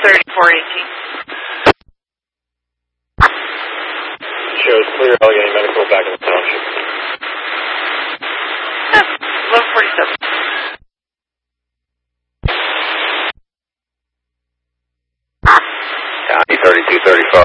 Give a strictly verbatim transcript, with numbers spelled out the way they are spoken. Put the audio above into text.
thirty-four eighteen. Shows clear, Allegheny Medical back in the township. eleven forty-seven. Copy, thirty-two thirty-five.